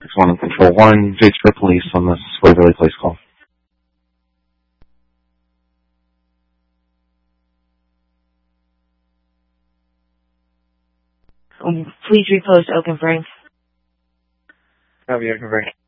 1 on Control 1, Jade's for police on this Waverly Place call. Please repost Oak and Frank. Copy, Oak and Frank.